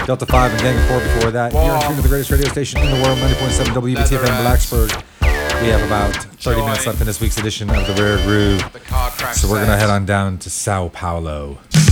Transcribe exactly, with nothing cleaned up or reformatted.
Delta five and Gang of four before that. You're in tune to the greatest radio station in the world, ninety point seven W B T F M Blacksburg. We have about thirty minutes left in this week's edition of The Rare Groove. So we're going to head on down to Sao Paulo.